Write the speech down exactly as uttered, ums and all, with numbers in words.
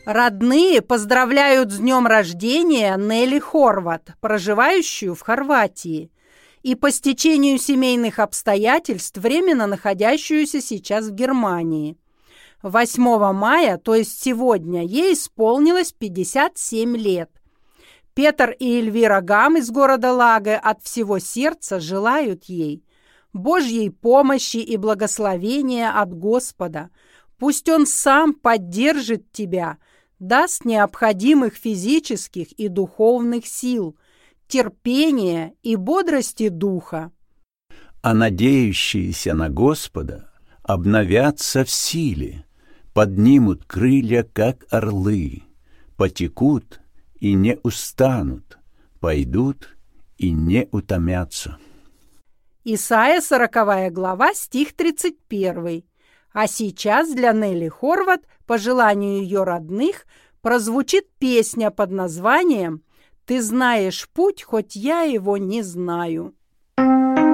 Родные поздравляют с днем рождения Нелли Хорват, проживающую в Хорватии, и по стечению семейных обстоятельств временно находящуюся сейчас в Германии. восьмого мая, то есть сегодня, ей исполнилось пятьдесят семь лет. Петр и Эльвира Гам из города Лаге от всего сердца желают ей Божьей помощи и благословения от Господа. Пусть Он сам поддержит тебя, даст необходимых физических и духовных сил, терпения и бодрости духа. А надеющиеся на Господа обновятся в силе, поднимут крылья, как орлы, потекут и не устанут, пойдут и не утомятся. Исайя, сороковая глава, стих тридцать первый. А сейчас для Нелли Хорват, по желанию ее родных, прозвучит песня под названием «Ты знаешь путь, хоть я его не знаю».